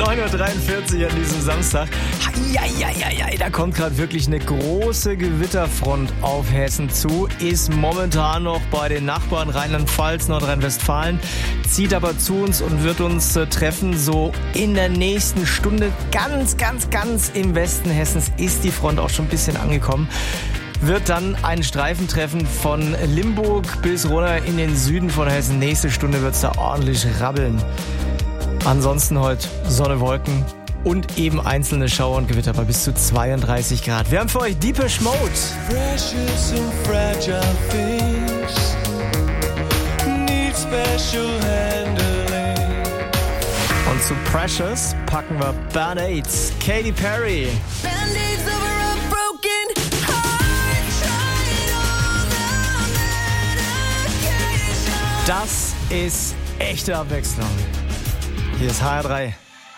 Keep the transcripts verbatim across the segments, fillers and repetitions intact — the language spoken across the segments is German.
neun Uhr dreiundvierzig an diesem Samstag. Eieieiei, da kommt gerade wirklich eine große Gewitterfront auf Hessen zu. Ist momentan noch bei den Nachbarn Rheinland-Pfalz, Nordrhein-Westfalen. Zieht aber zu uns und wird uns äh, treffen. So in der nächsten Stunde ganz, ganz, ganz im Westen Hessens ist die Front auch schon ein bisschen angekommen. Wird dann einen Streifen treffen von Limburg bis runter in den Süden von Hessen. Nächste Stunde wird es da ordentlich rabbeln. Ansonsten heute Sonne, Wolken und eben einzelne Schauer und Gewitter bei bis zu zweiunddreißig Grad. Wir haben für euch Deepish Mode. Precious and fragile things need special handling. Und zu Precious packen wir Band-Aids. Katy Perry. Band-Aids over a broken heart. Tried all the medication. Das ist echte Abwechslung. Hier ist H R drei.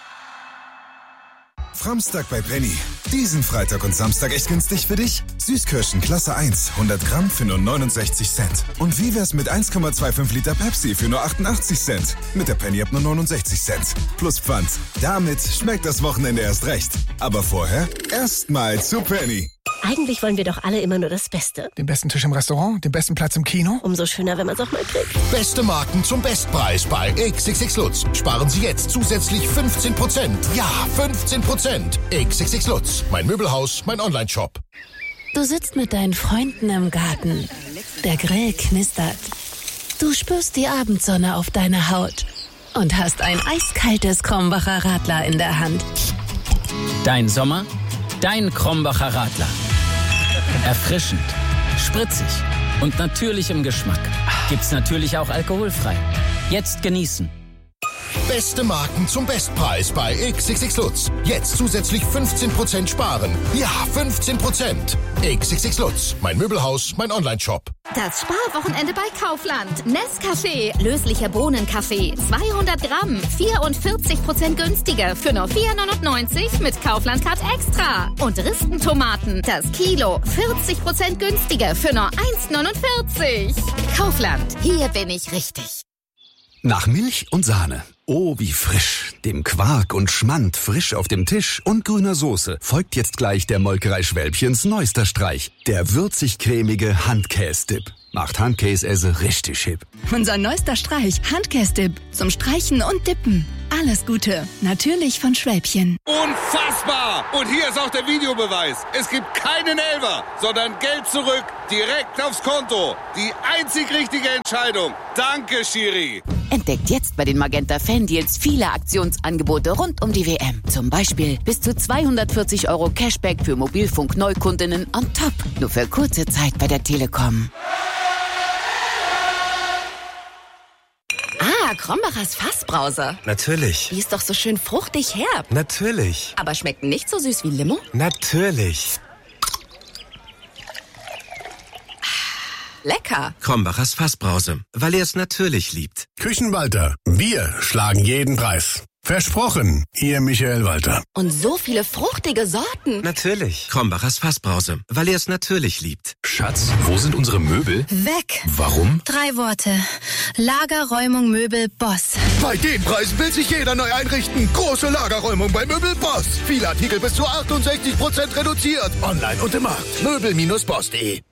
Framstag bei Penny. Diesen Freitag und Samstag echt günstig für dich? Süßkirschen Klasse eins, hundert Gramm für nur neunundsechzig Cent. Und wie wär's mit eins Komma fünfundzwanzig Liter Pepsi für nur achtundachtzig Cent? Mit der Penny ab nur neunundsechzig Cent. Plus Pfand. Damit schmeckt das Wochenende erst recht. Aber vorher erstmal zu Penny. Eigentlich wollen wir doch alle immer nur das Beste. Den besten Tisch im Restaurant, den besten Platz im Kino. Umso schöner, wenn man es auch mal kriegt. Beste Marken zum Bestpreis bei X X X Lutz. Sparen Sie jetzt zusätzlich fünfzehn Prozent. Ja, fünfzehn Prozent. X X X Lutz. Mein Möbelhaus, mein Online-Shop. Du sitzt mit deinen Freunden im Garten. Der Grill knistert. Du spürst die Abendsonne auf deiner Haut. Und hast ein eiskaltes Krombacher Radler in der Hand. Dein Sommer, dein Krombacher Radler. Erfrischend, spritzig und natürlich im Geschmack. Gibt's natürlich auch alkoholfrei. Jetzt genießen. Beste Marken zum Bestpreis bei X X X Lutz. Jetzt zusätzlich fünfzehn Prozent sparen. Ja, fünfzehn Prozent. X X X Lutz. Mein Möbelhaus, mein Online-Shop. Das Sparwochenende bei Kaufland. Nescafé, löslicher Bohnenkaffee. zweihundert Gramm, vierundvierzig Prozent günstiger für nur vier neunundneunzig mit Kaufland Card Extra. Und Ristentomaten, das Kilo, vierzig Prozent günstiger für nur eins neunundvierzig. Kaufland, hier bin ich richtig. Nach Milch und Sahne. Oh, wie frisch. Dem Quark und Schmand frisch auf dem Tisch und grüner Soße folgt jetzt gleich der Molkerei Schwälbchens neuester Streich. Der würzig-cremige Handkäse-Dip. Macht Handkäse richtig hip. Unser neuester Streich, Handkäse-Dip. Zum Streichen und Dippen. Alles Gute. Natürlich von Schwälbchen. Unfassbar! Und hier ist auch der Videobeweis. Es gibt keinen Elfer, sondern Geld zurück, direkt aufs Konto. Die einzig richtige Entscheidung. Danke, Schiri. Entdeckt jetzt bei den Magenta Fan-Deals viele Aktionsangebote rund um die W M. Zum Beispiel bis zu zweihundertvierzig Euro Cashback für Mobilfunk-Neukundinnen on top. Nur für kurze Zeit bei der Telekom. Ah, Krombachers Fassbrause. Natürlich. Die ist doch so schön fruchtig herb. Natürlich. Aber schmeckt nicht so süß wie Limo? Natürlich. Lecker. Krombachers Fassbrause, weil er es natürlich liebt. Küchenwalter. Wir schlagen jeden Preis. Versprochen, Ihr Michael Walter. Und so viele fruchtige Sorten. Natürlich. Krombachers Fassbrause, weil er es natürlich liebt. Schatz, wo sind unsere Möbel? Weg. Warum? Drei Worte. Lagerräumung Möbel Boss. Bei den Preisen will sich jeder neu einrichten. Große Lagerräumung bei Möbel Boss. Viele Artikel bis zu achtundsechzig Prozent reduziert. Online und im Markt. möbel Bindestrich boss punkt de.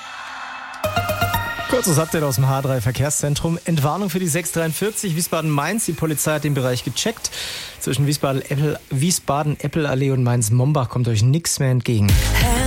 Kurzes Update aus dem H drei Verkehrszentrum. Entwarnung für die sechs dreiundvierzig Wiesbaden-Mainz. Die Polizei hat den Bereich gecheckt. Zwischen Wiesbaden-Eppel, Wiesbaden-Eppelallee und Mainz-Mombach kommt euch nichts mehr entgegen.